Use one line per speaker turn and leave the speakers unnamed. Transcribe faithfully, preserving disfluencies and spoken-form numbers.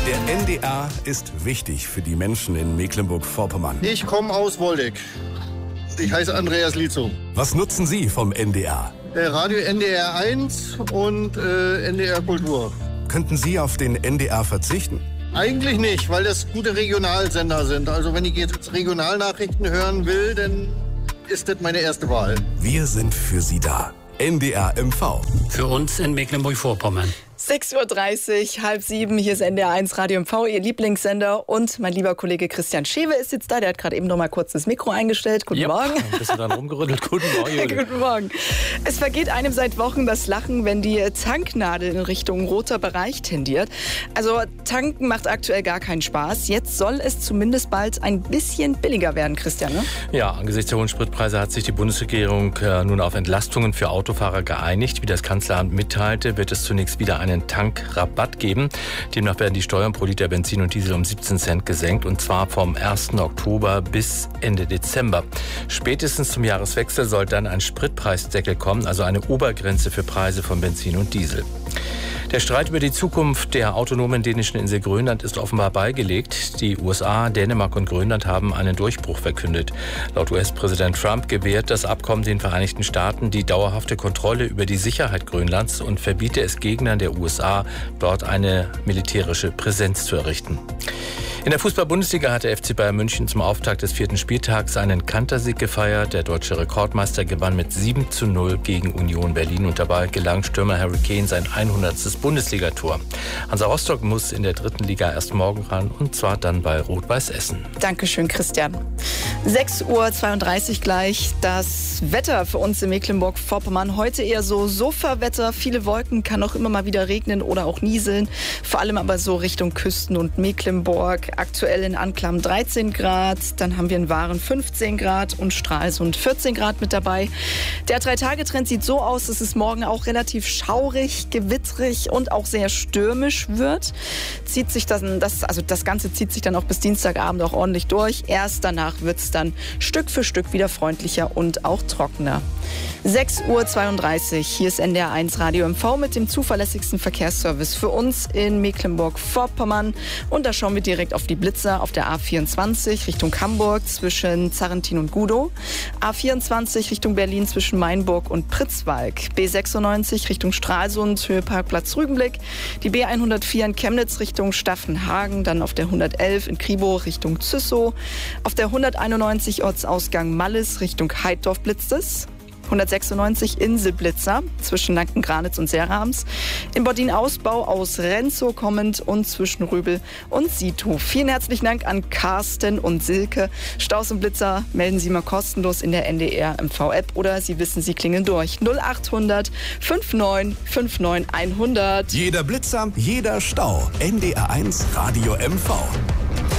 Der N D R ist wichtig für die Menschen in Mecklenburg-Vorpommern.
Ich komme aus Woldeck. Ich heiße Andreas Lietzow.
Was nutzen Sie vom N D R?
Äh, Radio N D R eins und äh, N D R Kultur.
Könnten Sie auf den N D R verzichten?
Eigentlich nicht, weil das gute Regionalsender sind. Also wenn ich jetzt Regionalnachrichten hören will, dann ist das meine erste Wahl.
Wir sind für Sie da. N D R M V.
Für uns in Mecklenburg-Vorpommern.
sechs Uhr dreißig, halb sieben, hier ist N D R eins Radio M V, Ihr Lieblingssender. Und mein lieber Kollege Christian Schewe ist jetzt da. Der hat gerade eben noch mal kurz das Mikro eingestellt. Guten
Yep.
Morgen.
Bist du dann rumgerüttelt? Guten Morgen.
Guten Morgen. Es vergeht einem seit Wochen das Lachen, wenn die Tanknadel in Richtung roter Bereich tendiert. Also tanken macht aktuell gar keinen Spaß. Jetzt soll es zumindest bald ein bisschen billiger werden, Christian, ne?
Ja, angesichts der hohen Spritpreise hat sich die Bundesregierung äh, nun auf Entlastungen für Autofahrer geeinigt. Wie das Kanzleramt mitteilte, wird es zunächst wieder einen Tankrabatt geben. Demnach werden die Steuern pro Liter Benzin und Diesel um siebzehn Cent gesenkt, und zwar vom ersten Oktober bis Ende Dezember. Spätestens zum Jahreswechsel soll dann ein Spritpreisdeckel kommen, also eine Obergrenze für Preise von Benzin und Diesel. Der Streit über die Zukunft der autonomen dänischen Insel Grönland ist offenbar beigelegt. Die U S A, Dänemark und Grönland haben einen Durchbruch verkündet. Laut U S-Präsident Trump gewährt das Abkommen den Vereinigten Staaten die dauerhafte Kontrolle über die Sicherheit Grönlands und verbiete es Gegnern der U S A, dort eine militärische Präsenz zu errichten. In der Fußball-Bundesliga hat der F C Bayern München zum Auftakt des vierten Spieltags einen Kantersieg gefeiert. Der deutsche Rekordmeister gewann mit sieben zu null gegen Union Berlin und dabei gelang Stürmer Harry Kane sein hundertstes Bundesligator. Hansa Rostock muss in der dritten Liga erst morgen ran, und zwar dann bei Rot-Weiß Essen.
Dankeschön, Christian. sechs Uhr zweiunddreißig gleich. Das Wetter für uns in Mecklenburg-Vorpommern. Heute eher so Sofawetter. Viele Wolken, kann auch immer mal wieder regnen oder auch nieseln. Vor allem aber so Richtung Küsten und Mecklenburg. Aktuell in Anklam dreizehn Grad. Dann haben wir in Waren fünfzehn Grad und Stralsund vierzehn Grad mit dabei. Der Drei-Tage-Trend sieht so aus, dass es morgen auch relativ schaurig, gewittrig und auch sehr stürmisch wird. Zieht sich das, das, also das Ganze zieht sich dann auch bis Dienstagabend auch ordentlich durch. Erst danach wird es dann Stück für Stück wieder freundlicher und auch trockener. sechs Uhr zweiunddreißig, hier ist N D R eins Radio M V mit dem zuverlässigsten Verkehrsservice für uns in Mecklenburg-Vorpommern. Und da schauen wir direkt auf die Blitzer auf der A vierundzwanzig Richtung Hamburg zwischen Zarrentin und Gudow. A vierundzwanzig Richtung Berlin zwischen Mainburg und Pritzwalk. B sechsundneunzig Richtung Stralsund, Höhe Parkplatz Rügenblick. Die B hundertvier in Chemnitz Richtung Staffenhagen. Dann auf der hundertelf in Kribow Richtung Züssow. Auf der hunderteinundneunzig Ortsausgang Mallis Richtung Heiddorf blitzt es. hundertsechsundneunzig Inselblitzer zwischen Lanken-Granitz und Serrams. In Bordin-Ausbau aus Renzow kommend und zwischen Rübel und Situ. Vielen herzlichen Dank an Carsten und Silke. Staus und Blitzer melden Sie mal kostenlos in der N D R M V-App oder Sie wissen, Sie klingeln durch. null achthundert neunundfünfzig neunundfünfzig hundert.
Jeder Blitzer, jeder Stau. N D R eins Radio M V.